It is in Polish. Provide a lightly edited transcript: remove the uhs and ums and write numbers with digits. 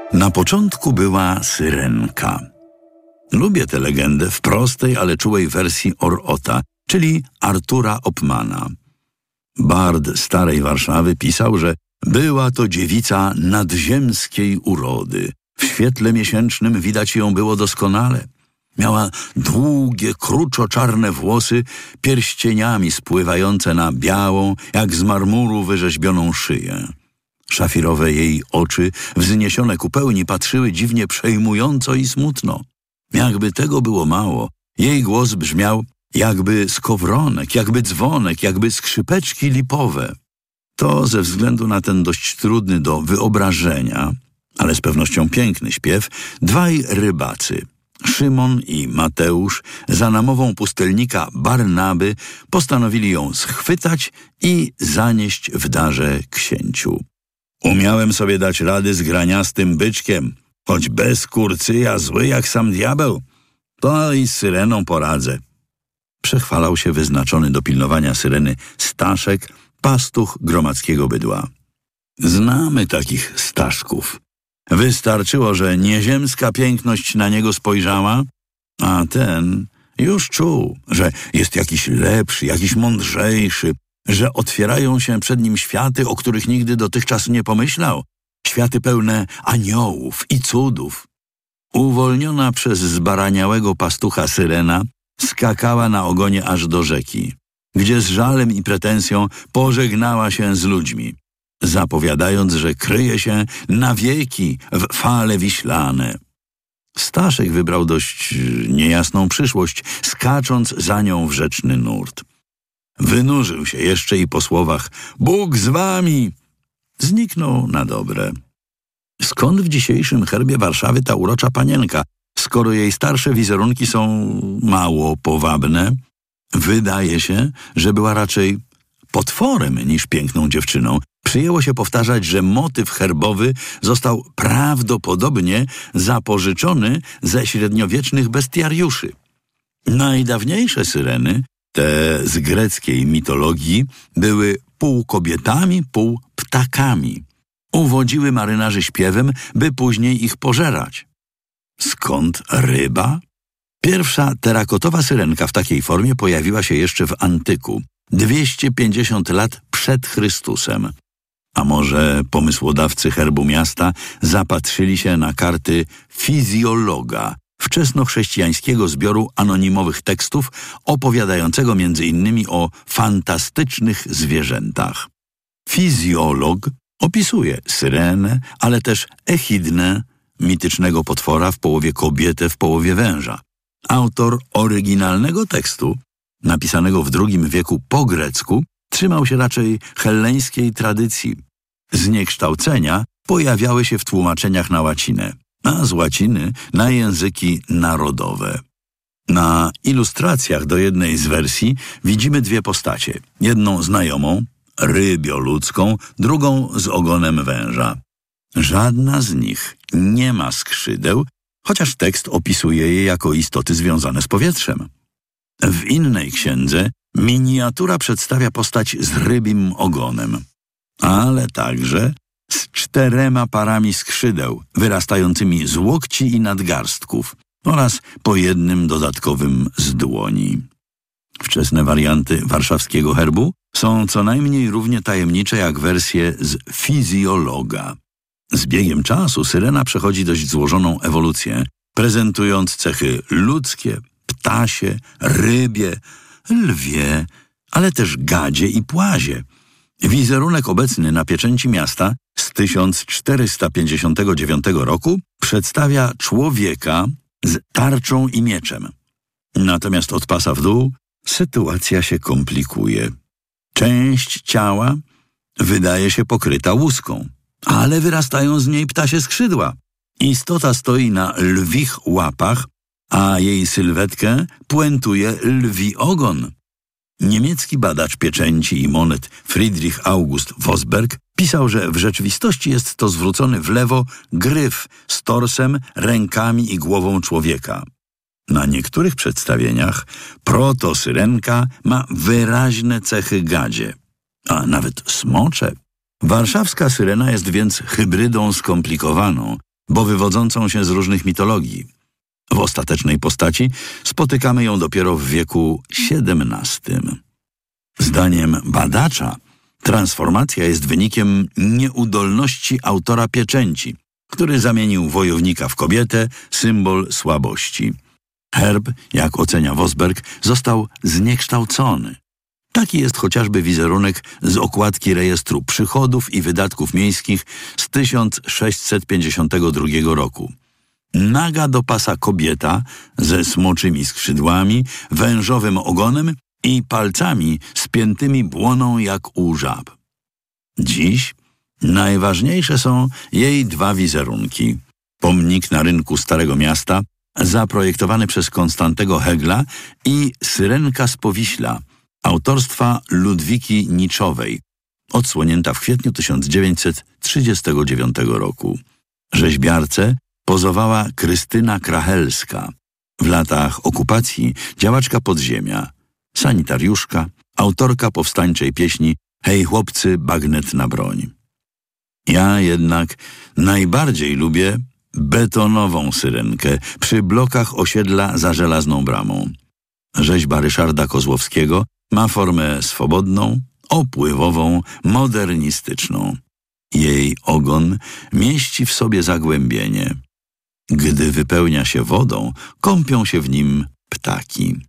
Na początku była Syrenka. Lubię tę legendę w prostej, ale czułej wersji Orota, czyli Artura Oppmana. Bard starej Warszawy pisał, że była to dziewica nadziemskiej urody. W świetle miesięcznym widać ją było doskonale. Miała długie, kruczo-czarne włosy, pierścieniami spływające na białą, jak z marmuru wyrzeźbioną szyję. Szafirowe jej oczy, wzniesione ku pełni, patrzyły dziwnie przejmująco i smutno. Jakby tego było mało, jej głos brzmiał jakby skowronek, jakby dzwonek, jakby skrzypeczki lipowe. To ze względu na ten dość trudny do wyobrażenia, ale z pewnością piękny śpiew, dwaj rybacy, Szymon i Mateusz, za namową pustelnika Barnaby postanowili ją schwytać i zanieść w darze księciu. Umiałem sobie dać rady z graniastym byczkiem, choć bez kurcyja zły jak sam diabeł, to i z Syreną poradzę. Przechwalał się wyznaczony do pilnowania Syreny Staszek, pastuch gromadzkiego bydła. Znamy takich Staszków. Wystarczyło, że nieziemska piękność na niego spojrzała, a ten już czuł, że jest jakiś lepszy, jakiś mądrzejszy, że otwierają się przed nim światy, o których nigdy dotychczas nie pomyślał. Światy pełne aniołów i cudów. Uwolniona przez zbaraniałego pastucha Syrena skakała na ogonie aż do rzeki, gdzie z żalem i pretensją pożegnała się z ludźmi, zapowiadając, że kryje się na wieki w fale wiślane. Staszek wybrał dość niejasną przyszłość, skacząc za nią w rzeczny nurt. Wynurzył się jeszcze i po słowach „Bóg z wami!” zniknął na dobre. Skąd w dzisiejszym herbie Warszawy ta urocza panienka, skoro jej starsze wizerunki są mało powabne? Wydaje się, że była raczej potworem niż piękną dziewczyną. Przyjęło się powtarzać, że motyw herbowy został prawdopodobnie zapożyczony ze średniowiecznych bestiariuszy. Najdawniejsze Syreny, te z greckiej mitologii, były pół kobietami, pół ptakami. Uwodziły marynarzy śpiewem, by później ich pożerać. Skąd ryba? Pierwsza terakotowa syrenka w takiej formie pojawiła się jeszcze w antyku, 250 lat przed Chrystusem. A może pomysłodawcy herbu miasta zapatrzyli się na karty Fizjologa, wczesnochrześcijańskiego zbioru anonimowych tekstów opowiadającego m.in. o fantastycznych zwierzętach. Fizjolog opisuje Syrenę, ale też Echidnę, mitycznego potwora, w połowie kobietę, w połowie węża. Autor oryginalnego tekstu, napisanego w II wieku po grecku, trzymał się raczej helleńskiej tradycji. Zniekształcenia pojawiały się w tłumaczeniach na łacinę, a z łaciny na języki narodowe. Na ilustracjach do jednej z wersji widzimy dwie postacie. Jedną znajomą, rybioludzką, drugą z ogonem węża. Żadna z nich nie ma skrzydeł, chociaż tekst opisuje je jako istoty związane z powietrzem. W innej księdze miniatura przedstawia postać z rybim ogonem, ale także z 4 parami skrzydeł wyrastającymi z łokci i nadgarstków oraz po jednym dodatkowym z dłoni. Wczesne warianty warszawskiego herbu są co najmniej równie tajemnicze jak wersje z Fizjologa. Z biegiem czasu Syrena przechodzi dość złożoną ewolucję, prezentując cechy ludzkie, ptasie, rybie, lwie, ale też gadzie i płazie. Wizerunek obecny na pieczęci miasta z 1459 roku przedstawia człowieka z tarczą i mieczem. Natomiast od pasa w dół sytuacja się komplikuje. Część ciała wydaje się pokryta łuską, ale wyrastają z niej ptasie skrzydła. Istota stoi na lwich łapach, a jej sylwetkę puentuje lwi ogon. Niemiecki badacz pieczęci i monet Friedrich August Vosberg pisał, że w rzeczywistości jest to zwrócony w lewo gryf z torsem, rękami i głową człowieka. Na niektórych przedstawieniach protosyrenka ma wyraźne cechy gadzie, a nawet smocze. Warszawska Syrena jest więc hybrydą skomplikowaną, bo wywodzącą się z różnych mitologii. W ostatecznej postaci spotykamy ją dopiero w wieku XVII. Zdaniem badacza transformacja jest wynikiem nieudolności autora pieczęci, który zamienił wojownika w kobietę, symbol słabości. Herb, jak ocenia Vosberg, został zniekształcony. Taki jest chociażby wizerunek z okładki rejestru przychodów i wydatków miejskich z 1652 roku. Naga do pasa kobieta ze smoczymi skrzydłami, wężowym ogonem i palcami spiętymi błoną jak u żab. Dziś najważniejsze są jej dwa wizerunki. Pomnik na rynku Starego Miasta, zaprojektowany przez Konstantego Hegla, i Syrenka z Powiśla, autorstwa Ludwiki Niczowej, odsłonięta w kwietniu 1939 roku. Rzeźbiarce pozowała Krystyna Krachelska. W latach okupacji działaczka podziemia, sanitariuszka, autorka powstańczej pieśni „Hej chłopcy, bagnet na broń”. Ja jednak najbardziej lubię betonową Syrenkę przy blokach osiedla za Żelazną Bramą. Rzeźba Ryszarda Kozłowskiego ma formę swobodną, opływową, modernistyczną. Jej ogon mieści w sobie zagłębienie. Gdy wypełnia się wodą, kąpią się w nim ptaki.